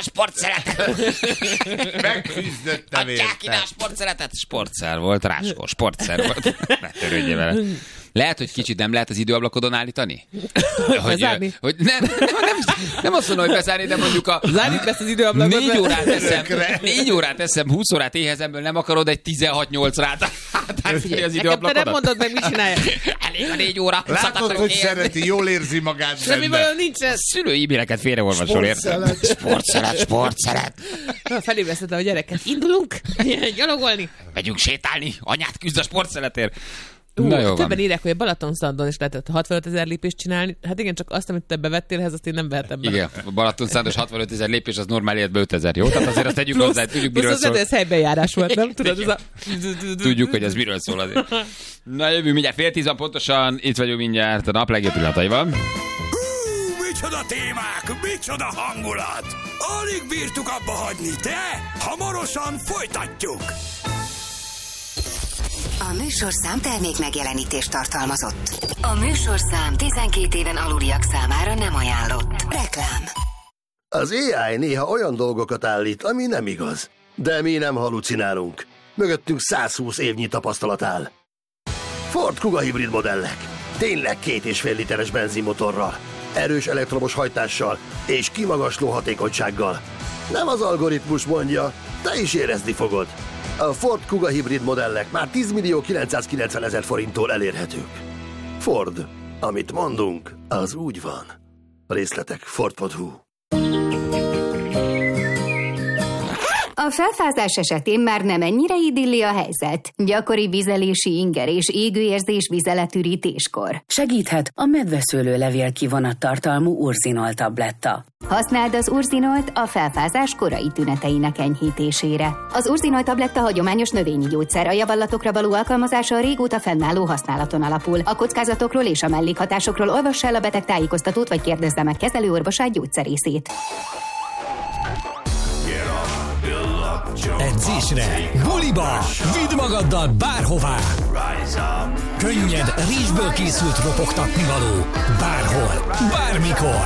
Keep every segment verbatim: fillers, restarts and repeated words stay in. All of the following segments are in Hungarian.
sportszeletet. Megküzdöttem érte. Adják ide a sportszeletet. Sportszer volt, Ráskó, sportszer volt. Ne törődjél vele. Lehet, hogy kicsit nem lehet az időablakodon állítani? Bezárni? Hogy nem, nem, nem, nem azt mondom, hogy bezárni, de mondjuk a... Zárjuk be ezt az időablakot. Négy órát eszem, négy órát eszem, húsz órát éhezemből, nem akarod egy tizenhat nyolcra átárítani az időablakodat? Te nem mondod meg, mit csinálja. Elég a négy óra. Látod, hogy szereti, jól érzi magát Semmi benne. bajom nincs ez. Szülői e-maileket félreolvasol, érted? Sportszelet, sportszelet. Felébresztettem a gyereket. Indulunk gyalogolni. Megyünk sétálni, anyát küzd a sportszeletért. Uh, Na jó van. Többen írják, hogy a Balatonszandon is lehetett hatvanöt ezer lépést csinálni. Hát igen, csak azt, amit te bevettél, ehhez azt én nem vehetem be. Igen, a Balatonszándos hatvanöt ezer lépés, az normál életben ötezer, jó? Tehát azért azt tegyük hozzá, tudjuk, miről plusz szól. az ez helybejárás volt, nem? Tudod, ez a... Tudjuk, hogy ez miről szól azért. Na jövünk mindjárt fél tízan pontosan, itt vagyunk mindjárt a nap legjobb pillanataival. Hú, micsoda témák, micsoda hangulat! Alig bírtuk abba hagyni, de hamarosan folytatjuk! A műsorszám termék megjelenítést tartalmazott. A műsorszám tizenkét éven aluliak számára nem ajánlott. Reklám. Az á i néha olyan dolgokat állít, ami nem igaz. De mi nem halucinálunk. Mögöttünk százhúsz évnyi tapasztalat áll. Ford Kuga hibrid modellek. Tényleg két és fél literes benzinmotorral, erős elektromos hajtással és kimagasló hatékonysággal. Nem az algoritmus mondja, te is érezni fogod. A Ford Kuga hibrid modellek már tíz millió kilencszázkilencven ezer forinttól elérhetők. Ford. Amit mondunk, az úgy van. Részletek ford pont hu. A felfázás esetén már nem ennyire idilli a helyzet. Gyakori vizelési inger és égőérzés vizeletürítéskor. Segíthet a medveszőlőlevél kivonat tartalmú urzinol tabletta. Használd az urzinolt a felfázás korai tüneteinek enyhítésére. Az urzinol tabletta hagyományos növényi gyógyszer, a javallatokra való alkalmazása a régóta fennálló használaton alapul. A kockázatokról és a mellékhatásokról olvass el a beteg tájékoztatót, vagy kérdezze meg kezelőorvosát, gyógyszerészét. Edzésre, buliba, vidd magaddal bárhová. Könnyed, rizsből készült ropogtatni való. Bárhol, bármikor.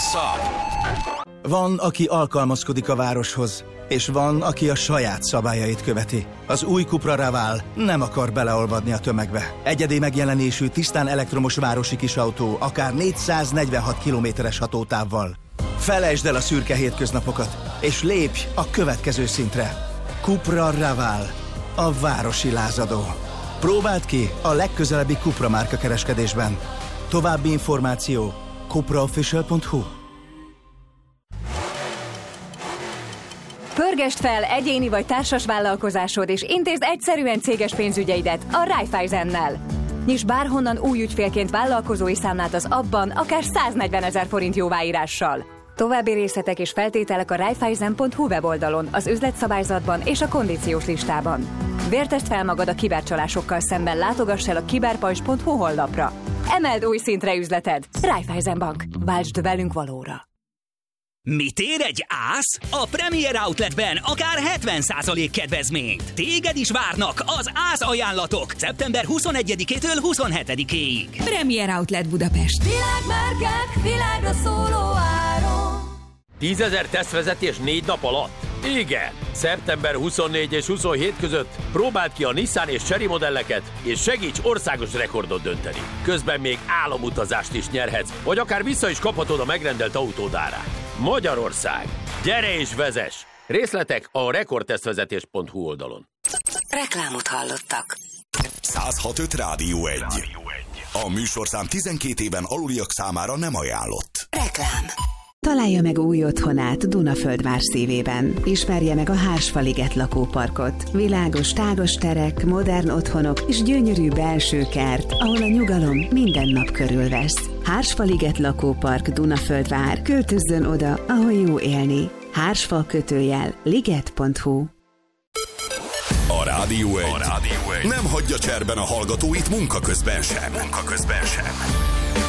Van, aki alkalmazkodik a városhoz, és van, aki a saját szabályait követi. Az új Cupra Raval nem akar beleolvadni a tömegbe. Egyedi megjelenésű, tisztán elektromos városi kisautó, akár négyszáznegyvenhat kilométeres hatótávval. Felejtsd el a szürke hétköznapokat, és lépj a következő szintre. Cupra Raval, a városi lázadó. Próbáld ki a legközelebbi Cupra márka kereskedésben. További információ cupra official pont hu. Pörgesd fel egyéni vagy társas vállalkozásod, és intézd egyszerűen céges pénzügyeidet a Raiffeisennel. Nyisd bárhonnan új ügyfélként vállalkozói számlát az abban, akár száznegyven ezer forint jóváírással. További részletek és feltételek a raiffeisen pont hu weboldalon, az üzletszabályzatban és a kondíciós listában. Vértesd fel magad a kibercsalásokkal szemben, látogass el a kiberpajzs pont hu honlapra. Emeld új szintre üzleted. Raiffeisen Bank. Váltsd velünk valóra. Mit ér egy ász? A Premier Outletben akár hetven százalék kedvezményt. Téged is várnak az ász ajánlatok szeptember huszonegyedikétől huszonhetedikéig. Premier Outlet Budapest. Világmárkák, világra szóló áron. tízezer tesztvezetés négy nap alatt? Igen! szeptember huszonnégy és huszonhét között próbáld ki a Nissan és Chery modelleket, és segíts országos rekordot dönteni. Közben még álomutazást is nyerhetsz, vagy akár vissza is kaphatod a megrendelt autód árát. Magyarország! Gyere és vezess! Részletek a rekordtesztvezetés pont hu oldalon. Reklámot hallottak. száz hat öt Rádió egy. A műsorszám tizenkét éven aluliak számára nem ajánlott. Reklám. Találja meg új otthonát Dunaföldvár szívében. Ismerje meg a Hársfaliget lakóparkot. Világos, tágos terek, modern otthonok és gyönyörű belső kert, ahol a nyugalom minden nap körülvesz. Hársfaliget lakópark Dunaföldvár. Költözzön oda, ahol jó élni. Hársfal kötőjel liget pont hu. A Rádió egy. A Rádió egy nem hagyja cserben a hallgatóit munka közben sem. Munka közben sem.